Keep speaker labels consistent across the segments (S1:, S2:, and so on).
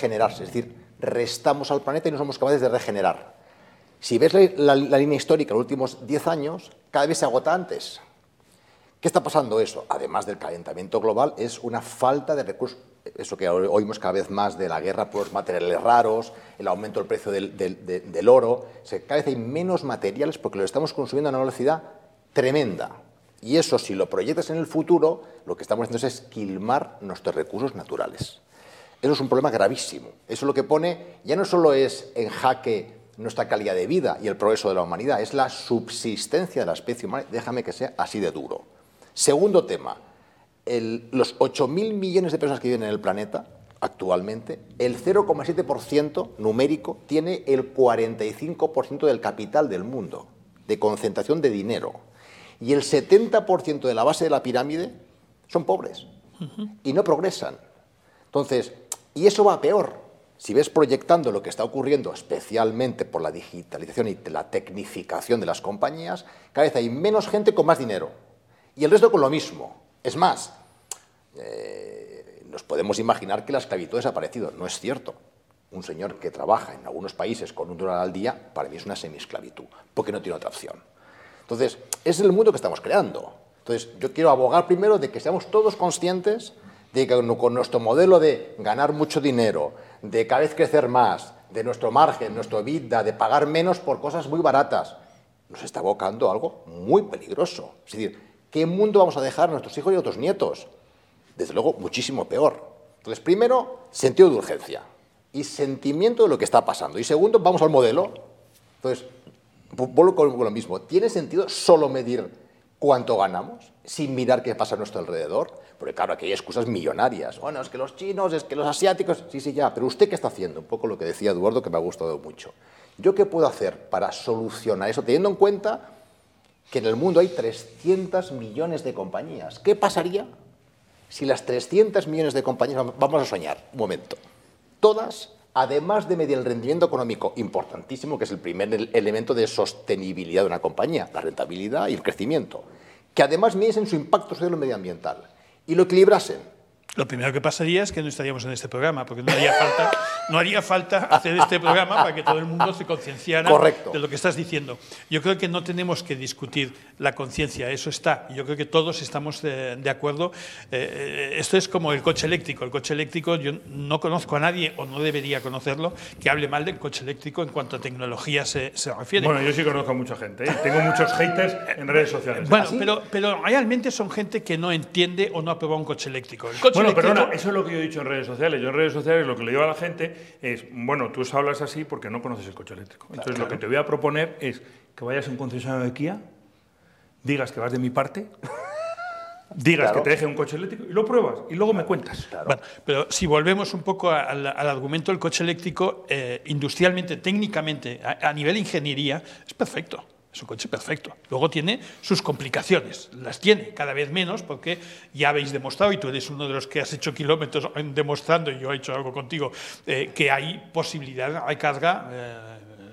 S1: regenerarse, es decir, restamos al planeta y no somos capaces de regenerar. Si ves la línea histórica de los últimos 10 años, cada vez se agota antes. ¿Qué está pasando eso? Además del calentamiento global, es una falta de recursos. Eso que oímos cada vez más de la guerra por los materiales raros, el aumento del precio del oro. O sea, cada vez hay menos materiales porque lo estamos consumiendo a una velocidad tremenda. Y eso, si lo proyectas en el futuro, lo que estamos haciendo es esquilmar nuestros recursos naturales. Eso es un problema gravísimo. Eso lo que pone, ya no solo es en jaque nuestra calidad de vida y el progreso de la humanidad, es la subsistencia de la especie humana. Déjame que sea así de duro. Segundo tema, los 8.000 millones de personas que viven en el planeta actualmente, el 0,7% numérico tiene el 45% del capital del mundo, de concentración de dinero. Y el 70% de la base de la pirámide son pobres y no progresan. Entonces, y eso va a peor. Si ves proyectando lo que está ocurriendo, especialmente por la digitalización y la tecnificación de las compañías, cada vez hay menos gente con más dinero. Y el resto con lo mismo. Es más, nos podemos imaginar que la esclavitud ha desaparecido. No es cierto. Un señor que trabaja en algunos países con $1 al día, para mí es una semiesclavitud, porque no tiene otra opción. Entonces, ese es el mundo que estamos creando. Entonces, yo quiero abogar primero de que seamos todos conscientes de que con nuestro modelo de ganar mucho dinero, de cada vez crecer más, de nuestro margen, nuestro EBITDA, de pagar menos por cosas muy baratas, nos está abocando a algo muy peligroso. Es decir, ¿qué mundo vamos a dejar a nuestros hijos y a nuestros nietos? Desde luego, muchísimo peor. Entonces, primero, sentido de urgencia y sentimiento de lo que está pasando. Y segundo, vamos al modelo. Entonces, vuelvo con lo mismo. ¿Tiene sentido solo medir cuánto ganamos sin mirar qué pasa a nuestro alrededor? Porque claro, aquí hay excusas millonarias. Bueno, es que los chinos, es que los asiáticos... Sí, ya, pero ¿usted qué está haciendo? Un poco lo que decía Eduardo, que me ha gustado mucho. ¿Yo qué puedo hacer para solucionar eso, teniendo en cuenta que en el mundo hay 300 millones de compañías? ¿Qué pasaría si las 300 millones de compañías, vamos a soñar, un momento, todas, además de medir el rendimiento económico, importantísimo, que es el primer elemento de sostenibilidad de una compañía, la rentabilidad y el crecimiento, que además midiesen su impacto social y medioambiental, y lo equilibrasen?
S2: Lo primero que pasaría es que no estaríamos en este programa, porque no haría falta hacer este programa para que todo el mundo se concienciara de lo que estás diciendo. Yo creo que no tenemos que discutir la conciencia, eso está. Yo creo que todos estamos de acuerdo. Esto es como el coche eléctrico. El coche eléctrico, yo no conozco a nadie, o no debería conocerlo, que hable mal del coche eléctrico en cuanto a tecnología se refiere.
S3: Bueno, yo sí conozco a mucha gente, ¿eh? Tengo muchos haters en redes sociales.
S2: Bueno, pero realmente son gente que no entiende o no ha probado un coche eléctrico. El coche
S3: Bueno, perdona, eso es lo que yo he dicho en redes sociales. Yo en redes sociales lo que le digo a la gente es, bueno, tú hablas así porque no conoces el coche eléctrico. Entonces lo que te voy a proponer es que vayas a un concesionario de Kia, digas que vas de mi parte, digas que te deje un coche eléctrico y lo pruebas y luego me cuentas.
S2: Bueno, pero si volvemos un poco al argumento del coche eléctrico, industrialmente, técnicamente, a nivel de ingeniería, es perfecto. Es un coche perfecto. Luego tiene sus complicaciones. Las tiene cada vez menos porque ya habéis demostrado, y tú eres uno de los que has hecho kilómetros demostrando, y yo he hecho algo contigo, que hay posibilidad, hay carga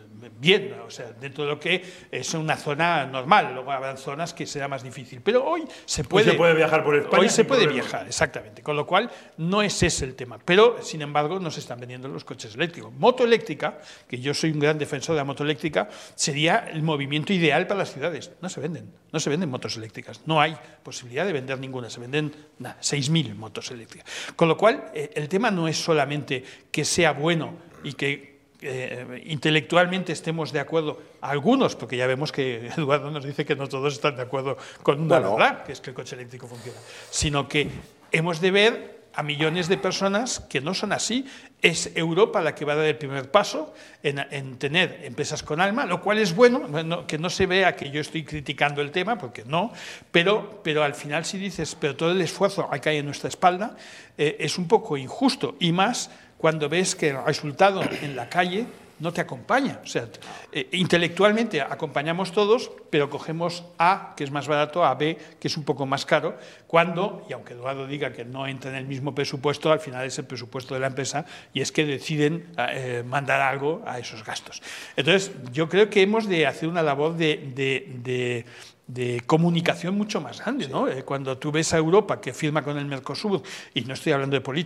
S2: bien, o sea, dentro de lo que es una zona normal. Luego habrá zonas que será más difícil. Pero hoy se puede
S3: viajar por España.
S2: Hoy se puede viajar, exactamente. Con lo cual, no es ese el tema. Pero, sin embargo, no se están vendiendo los coches eléctricos. Moto eléctrica, que yo soy un gran defensor de la moto eléctrica, sería el movimiento ideal para las ciudades. No se venden motos eléctricas. No hay posibilidad de vender ninguna. Se venden 6.000 motos eléctricas. Con lo cual, el tema no es solamente que sea bueno y que intelectualmente estemos de acuerdo, algunos, porque ya vemos que Eduardo nos dice que no todos están de acuerdo con una verdad, que es que el coche eléctrico funciona, sino que hemos de ver a millones de personas que no son así. Es Europa la que va a dar el primer paso en tener empresas con alma, lo cual es bueno, que no se vea que yo estoy criticando el tema, porque no, pero al final si dices, pero todo el esfuerzo hay que hay en nuestra espalda, es un poco injusto, y más cuando ves que el resultado en la calle no te acompaña. O sea, intelectualmente acompañamos todos, pero cogemos A, que es más barato, a B, que es un poco más caro, cuando, y aunque Eduardo diga que no entra en el mismo presupuesto, al final es el presupuesto de la empresa, y es que deciden mandar algo a esos gastos. Entonces, yo creo que hemos de hacer una labor de comunicación mucho más grande, ¿no? Cuando tú ves a Europa que firma con el Mercosur, y no estoy hablando de política,